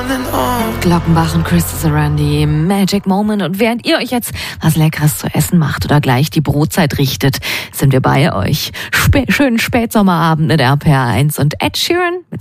Glockenbach und Chris Sarandi, Magic Moment. Und während ihr euch jetzt was Leckeres zu essen macht oder gleich die Brotzeit richtet, sind wir bei euch. Schönen Spätsommerabend mit RPR 1 und Ed Sheeran mit